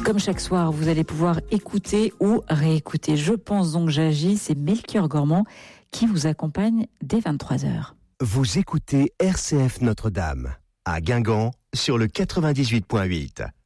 Comme chaque soir, vous allez pouvoir écouter ou réécouter Je pense donc j'agis, c'est Melchior Gormand qui vous accompagne dès 23h. Vous écoutez RCF Notre-Dame, à Guingamp, sur le 98.8.